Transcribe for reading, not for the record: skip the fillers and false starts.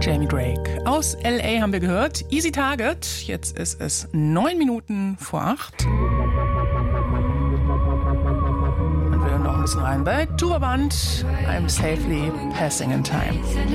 Jamie Drake. Aus L.A. haben wir gehört. Easy Target. Jetzt ist es 9 Minuten vor 8. Und wir hören noch ein bisschen rein bei Tuba Band. I'm safely passing in time.